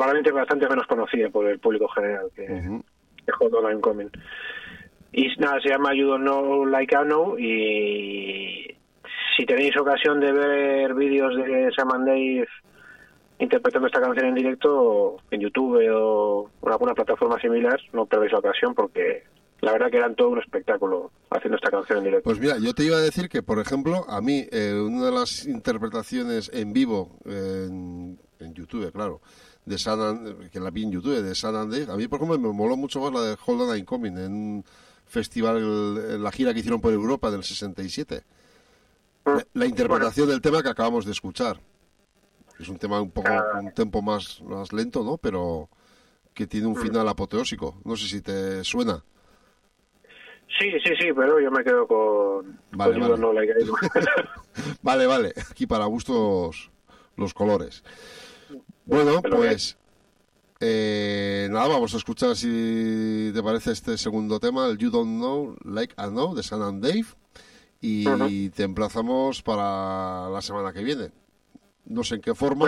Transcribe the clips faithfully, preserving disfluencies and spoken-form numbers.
probablemente bastante menos conocida por el público general que, uh-huh. que Hold On I'm Coming. Y nada, se llama You Don't Know Like I Know, y si tenéis ocasión de ver vídeos de Sam and Dave interpretando esta canción en directo en YouTube o en alguna plataforma similar, no perdéis la ocasión, porque la verdad que eran todo un espectáculo haciendo esta canción en directo. Pues mira, yo te iba a decir que, por ejemplo, a mí eh, una de las interpretaciones en vivo eh, en, en YouTube, claro, de San and, que la vi en YouTube, de Sam and Dave, a mí por ejemplo me moló mucho más la de Hold On I'm Coming en un festival, en la gira que hicieron por Europa del sesenta y siete. La, la interpretación bueno. del tema que acabamos de escuchar. Es un tema un poco, uh, un tempo más, más lento, ¿no? Pero que tiene un final apoteósico. No sé si te suena. Sí, sí, sí, pero yo me quedo con... Vale, con vale. No like vale, vale. Aquí para gustos los colores. Bueno, pues... Eh, nada, vamos a escuchar, si te parece, este segundo tema, el You Don't Know Like I Know, de Sam and Dave. Y uh-huh. te emplazamos para la semana que viene. No sé en qué forma.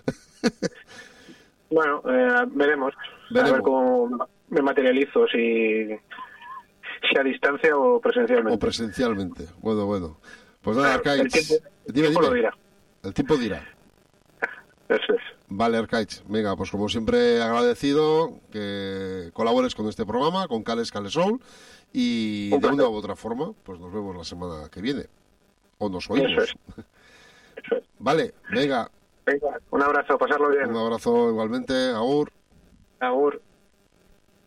Bueno, eh, veremos. veremos. A ver cómo me materializo, si, si a distancia o presencialmente. O presencialmente. Bueno, bueno. Pues nada, claro, Arcaich. El tiempo, dime, tiempo dime. lo dirá. El tiempo dirá. Eso es. Vale, Arcaich. Venga, pues como siempre agradecido que colabores con este programa, con Cales Cales Soul. Y Un de placer. Una u otra forma, pues nos vemos la semana que viene. O nos oímos. Eso es. Eso es. Vale, venga. Venga, un abrazo, pasarlo bien. Un abrazo igualmente, agur. Agur.